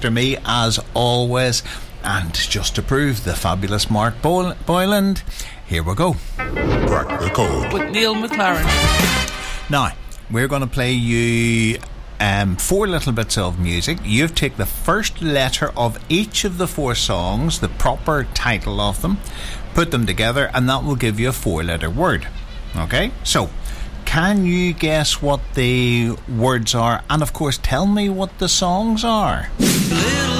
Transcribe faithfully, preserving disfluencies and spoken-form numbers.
after me as always. And just to prove the fabulous Mark Boy- Boyland, here we go. Crack the code with Neil McLaren. Now, we're going to play you um, four little bits of music. You take the first letter of each of the four songs, the proper title of them, put them together, and that will give you a four-letter word. Okay? So, can you guess what the words are? And, of course, tell me what the songs are.